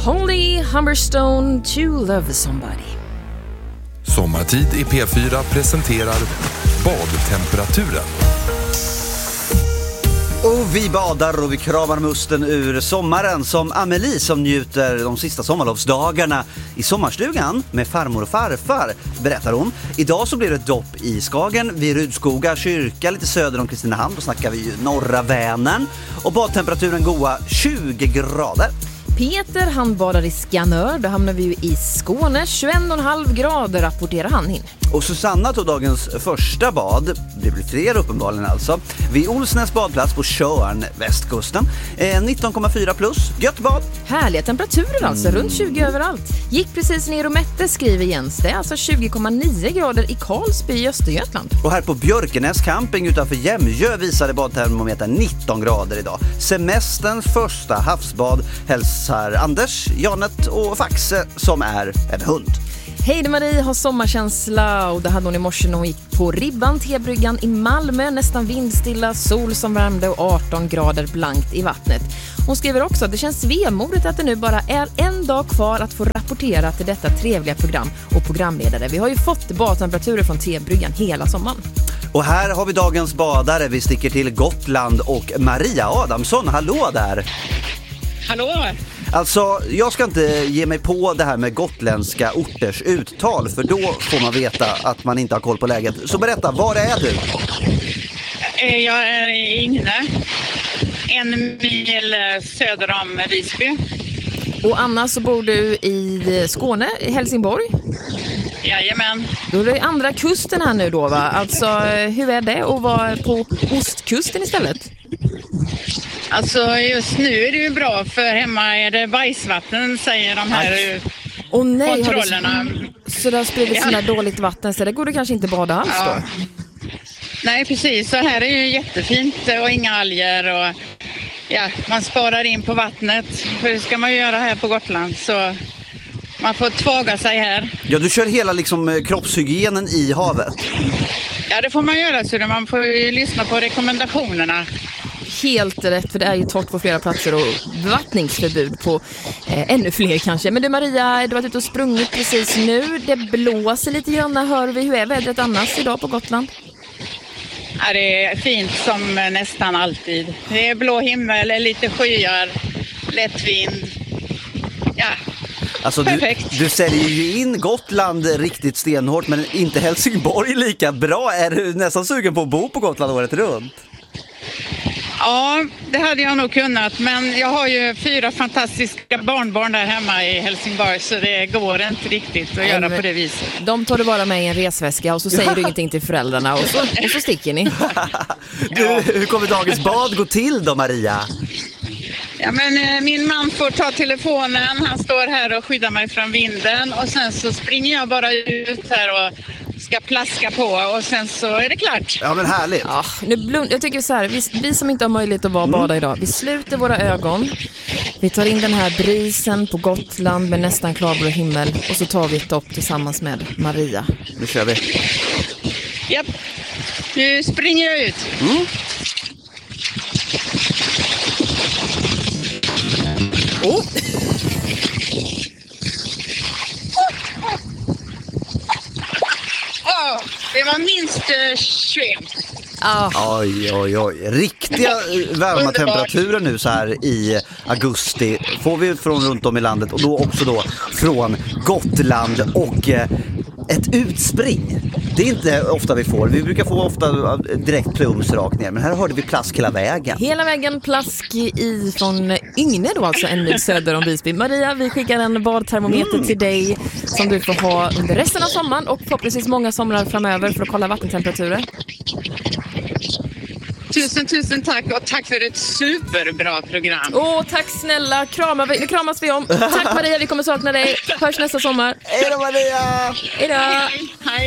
Holly Humberstone, To Love Somebody. Sommartid i P4 presenterar badtemperaturen. Och vi badar och vi kramar musten ur sommaren som Amelie som njuter de sista sommarlovsdagarna i sommarstugan med farmor och farfar, berättar hon. Idag så blir det dopp i Skagen vid Rudskoga kyrka lite söder om Kristinehamn. Då snackar vi ju norra Vänern och badtemperaturen goa 20 grader. Peter, han badar i Skanör, då hamnar vi ju i Skåne. 21,5 grader rapporterar han in. Och Susanna tog dagens första bad, det blir fler uppenbarligen alltså, vid Olsnäs badplats på Tjörn, västkusten. 19,4 plus, gött bad. Härliga temperaturer alltså, runt 20 överallt. Gick precis ner och mätte, skriver Jens. Det är alltså 20,9 grader i Karlsby i Östergötland. Och här på Björkenäs camping utanför Jämjö visade badtermometern 19 grader idag. Semesterns första havsbad hälsar Anders, Janet och Faxe som är en hund. Hej, Marie har sommarkänsla och det hade hon i morse när hon gick på Ribban, Tebryggan i Malmö. Nästan vindstilla, sol som värmde och 18 grader blankt i vattnet. Hon skriver också att det känns vemodigt att det nu bara är en dag kvar att få rapportera till detta trevliga program och programledare. Vi har ju fått badtemperaturer från Tebryggan hela sommaren. Och här har vi dagens badare. Vi sticker till Gotland och Maria Adamsson. Hallå där! Hallå! Alltså, jag ska inte ge mig på det här med gotländska orters uttal, för då får man veta att man inte har koll på läget. Så berätta, var är du? Jag är i Ingne, 1 mil söder om Visby. Och Anna, så bor du i Skåne, i Helsingborg. Jajamän. Då är det andra kusten här nu då, va? Alltså, hur är det att vara på ostkusten istället? Alltså just nu är det ju bra, för hemma är det bajsvatten, säger de här kontrollerna. Så det har spridit sådana dåligt vatten, så det går det kanske inte bada alls då? Nej, precis. Så här är ju jättefint och inga alger och ja, man sparar in på vattnet. För det ska man ju göra här på Gotland, så man får tvaga sig här. Ja, du kör hela liksom kroppshygienen i havet. Ja, det får man göra, så man får ju lyssna på rekommendationerna. Helt rätt, för det är ju torrt på flera platser och bevattningsförbud på ännu fler kanske. Men du Maria, du har varit ute och sprungit precis nu. Det blåser lite grann, hör vi. Hur är vädret annars idag på Gotland? Ja, det är fint som nästan alltid. Det är blå himmel, lite skyar, lätt vind. Ja, alltså, perfekt. Du säljer ju in Gotland riktigt stenhårt, men inte Helsingborg lika bra. Är du nästan sugen på att bo på Gotland året runt? Ja, det hade jag nog kunnat, men jag har ju 4 fantastiska barnbarn där hemma i Helsingborg, så det går inte riktigt att göra på det viset. De tar du bara med i en resväska och så säger du ingenting till föräldrarna och så sticker ni. Hur kommer dagens bad gå till då, Maria? Ja, men min man får ta telefonen, han står här och skyddar mig från vinden och sen så springer jag bara ut här och ska plaska på och sen så är det klart. Ja, men härligt. Ja, jag tycker så här, vi som inte har möjlighet att vara bada idag, vi sluter våra ögon. Vi tar in den här brisen på Gotland med nästan klarblå himmel och så tar vi ett dopp tillsammans med Maria. Nu kör vi. Japp, nu springer jag ut. Det var minst 21. Oj. Riktiga varma temperaturer nu så här i augusti får vi från runt om i landet och då också då från Gotland och ett utspring. Det är inte ofta vi får. Vi brukar få ofta direkt plums rakt ner, men här hörde vi plask hela vägen. Hela vägen plask från Yngve då, alltså en mil söder om Visby. Maria, vi skickar en badtermometer till dig som du får ha under resten av sommaren och förhoppningsvis många somrar framöver för att kolla vattentemperaturer. Tusen tack och tack för ett superbra program. Tack snälla, nu kramas vi om. Tack Maria, vi kommer sakna dig. Hörs nästa sommar. Hej då Maria! Hej då! Hej.